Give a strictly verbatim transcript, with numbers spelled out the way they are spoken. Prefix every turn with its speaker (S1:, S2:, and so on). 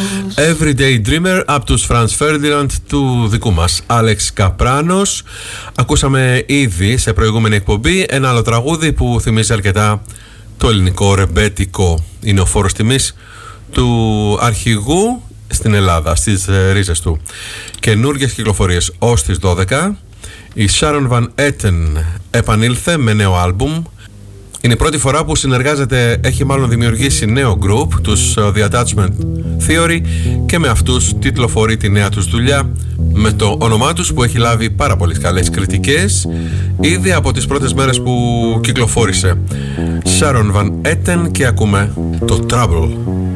S1: Everyday Dreamer από τους Franz Ferdinand του δικού μας Άλεξ Καπράνος. Ακούσαμε ήδη σε προηγούμενη εκπομπή ένα άλλο τραγούδι που θυμίζει αρκετά το ελληνικό ρεμπέτικο. Είναι ο φόρος τιμής του αρχηγού στην Ελλάδα, στις ρίζες του. Καινούργιες κυκλοφορίες ως τις δώδεκα. Η Sharon Van Etten επανήλθε με νέο άλμπουμ. Είναι η πρώτη φορά που συνεργάζεται, έχει μάλλον δημιουργήσει νέο group, τους The Attachment Theory, και με αυτούς τιτλοφορεί τη νέα τους δουλειά με το όνομά τους που έχει λάβει πάρα πολύ καλές κριτικές ήδη από τις πρώτες μέρες που κυκλοφόρησε. Sharon Van Etten, και ακούμε το Trouble.